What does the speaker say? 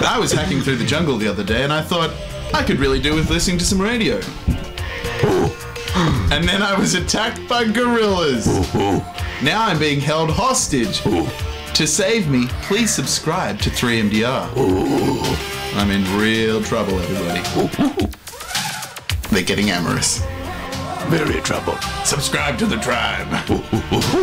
I was hacking through the jungle the other day and I thought I could really do with listening to some radio. And then I was attacked by gorillas. Now I'm being held hostage. To save me, please subscribe to 3MDR. I'm in real trouble, everybody. They're getting amorous. Very trouble. Subscribe to the tribe.